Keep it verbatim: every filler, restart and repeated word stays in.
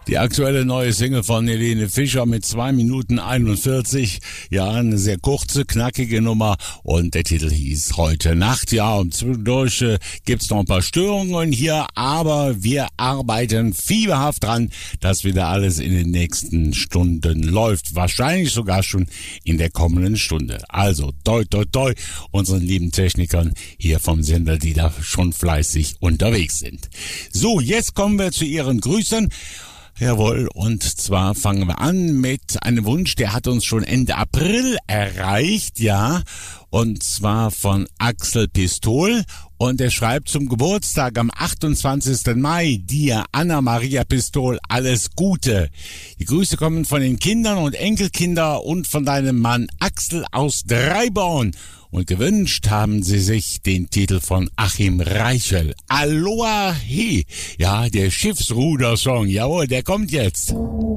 Die aktuelle neue Single von Helene Fischer mit zwei Minuten einundvierzig. Ja, eine sehr kurze, knackige Nummer. Und der Titel hieß Heute Nacht. Ja, und zwischendurch äh, gibt's noch ein paar Störungen hier. Aber wir arbeiten fieberhaft dran, dass wieder alles in den nächsten Stunden läuft. Wahrscheinlich sogar schon in der kommenden Stunde. Also, toi, toi, toi, unseren lieben Technikern hier vom Sender, die da schon fleißig unterwegs sind. So, jetzt kommen wir zu Ihren Grüßen. Jawohl, und zwar fangen wir an mit einem Wunsch, der hat uns schon Ende April erreicht, ja, und zwar von Axel Pistol, und er schreibt zum Geburtstag am achtundzwanzigsten Mai, dir, Anna-Maria Pistol, alles Gute. Die Grüße kommen von den Kindern und Enkelkindern und von deinem Mann Axel aus Dreiborn. Und gewünscht haben sie sich den Titel von Achim Reichel. Aloha He. Ja, der Schiffsruder-Song. Jawohl, der kommt jetzt.